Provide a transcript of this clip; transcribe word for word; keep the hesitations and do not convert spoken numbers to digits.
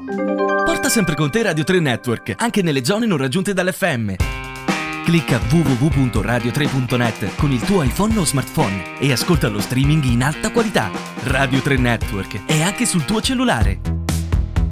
Porta sempre con te Radio tre Network, anche nelle zone non raggiunte dall'F M. Clicca w w w punto radio tre punto net con il tuo iPhone o smartphone e ascolta lo streaming in alta qualità. Radio tre Network è anche sul tuo cellulare.